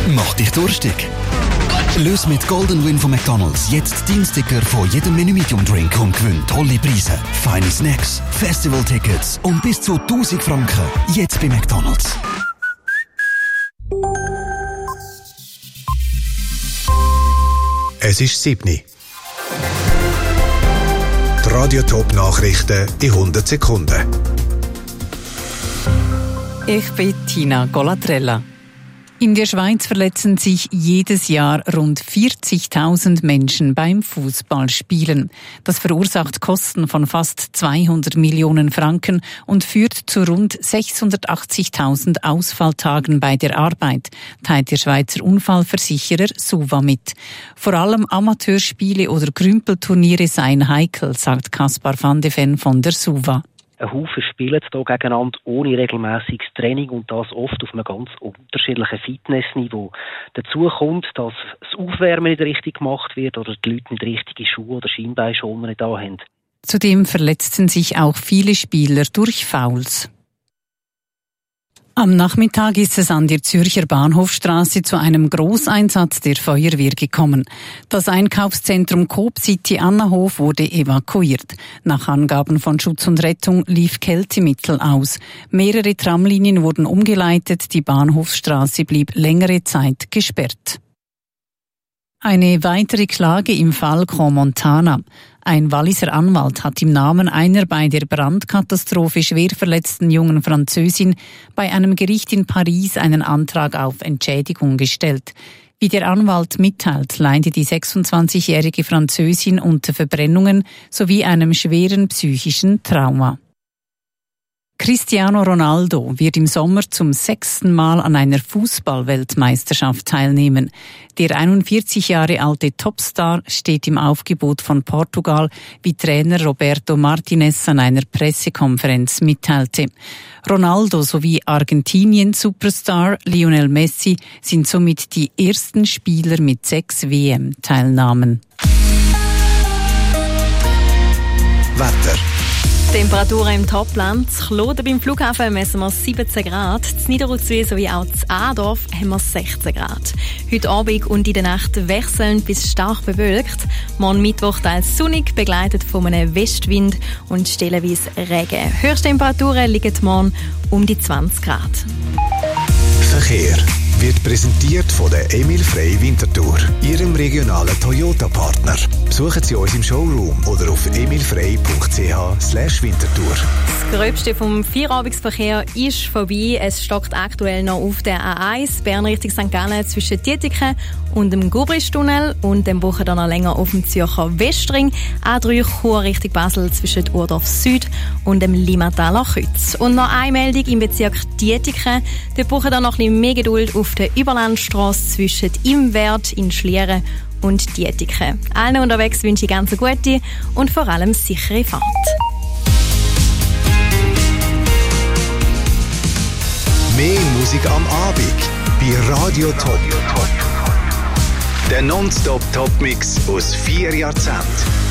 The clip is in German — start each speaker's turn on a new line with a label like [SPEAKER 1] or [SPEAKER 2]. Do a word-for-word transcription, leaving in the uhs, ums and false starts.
[SPEAKER 1] Mach dich durstig. Löse mit Golden Win von McDonald's jetzt deinen Sticker von jedem Menü Medium Drink und gewinn tolle Preise, feine Snacks, Festival-Tickets und bis zu tausend Franken. Jetzt bei McDonald's.
[SPEAKER 2] Es ist sieben. Die Radio-Top-Nachrichten in hundert Sekunden.
[SPEAKER 3] Ich bin Tina Golatrella. In der Schweiz verletzen sich jedes Jahr rund vierzigtausend Menschen beim Fußballspielen. Das verursacht Kosten von fast zweihundert Millionen Franken und führt zu rund sechshundertachtzigtausend Ausfalltagen bei der Arbeit, teilt der Schweizer Unfallversicherer SUVA mit. Vor allem Amateurspiele oder Grümpelturniere seien heikel, sagt Kaspar van de Ven von der SUVA.
[SPEAKER 4] Ein Haufen spielen hier gegeneinander ohne regelmäßiges Training und das oft auf einem ganz unterschiedlichen Fitnessniveau. Dazu kommt, dass das Aufwärmen nicht richtig gemacht wird oder die Leute nicht richtige Schuhe oder Schienbeinschoner nicht da haben.
[SPEAKER 3] Zudem verletzten sich auch viele Spieler durch Fouls. Am Nachmittag ist es an der Zürcher Bahnhofstrasse zu einem Grosseinsatz der Feuerwehr gekommen. Das Einkaufszentrum Coop City Annahof wurde evakuiert. Nach Angaben von Schutz und Rettung lief Kältemittel aus. Mehrere Tramlinien wurden umgeleitet, die Bahnhofstrasse blieb längere Zeit gesperrt. Eine weitere Klage im Fall Crans-Montana. Ein Walliser Anwalt hat im Namen einer bei der Brandkatastrophe schwer verletzten jungen Französin bei einem Gericht in Paris einen Antrag auf Entschädigung gestellt. Wie der Anwalt mitteilt, leide die sechsundzwanzigjährige Französin unter Verbrennungen sowie einem schweren psychischen Trauma. Cristiano Ronaldo wird im Sommer zum sechsten Mal an einer Fußball-Weltmeisterschaft teilnehmen. Der einundvierzig Jahre alte Topstar steht im Aufgebot von Portugal, wie Trainer Roberto Martinez an einer Pressekonferenz mitteilte. Ronaldo sowie Argentinien-Superstar Lionel Messi sind somit die ersten Spieler mit sechs W M-Teilnahmen.
[SPEAKER 2] Wetter.
[SPEAKER 5] Temperaturen im Topland. Zu Kloten beim Flughafen messen wir siebzehn Grad. In Niederuzwil sowie auch in Adorf haben wir sechzehn Grad. Heute Abend und in der Nacht wechselnd bis stark bewölkt. Morgen Mittwoch teils sonnig, begleitet von einem Westwind und stellenweise Regen. Höchsttemperaturen liegen morgen um die zwanzig Grad.
[SPEAKER 2] Verkehr wird präsentiert von der Emil Frey Winterthur, Ihrem regionalen Toyota-Partner. Besuchen Sie uns im Showroom oder auf emilfrey punkt c h slash winterthur.
[SPEAKER 5] Das Gröbste vom Feierabendverkehr ist vorbei. Es stockt aktuell noch auf der A eins Bern Richtung Sankt Gallen zwischen Dietiken und dem Gubristunnel und dem Woche dann noch länger auf dem Zürcher Westring. A drei Chur Richtung Basel zwischen Urdorf Süd und dem Limmataler Kreuz. Und noch eine Meldung im Bezirk Dietiken. Dort brauchen dann noch ein bisschen mehr Geduld auf der Überlandstrasse zwischen Imwerd in Schlieren und Dietiken. Allen unterwegs wünsche ich ganz eine gute und vor allem sichere Fahrt.
[SPEAKER 2] Mehr Musik am Abend bei Radio Top. Der Non-Stop-Top-Mix aus vier Jahrzehnten.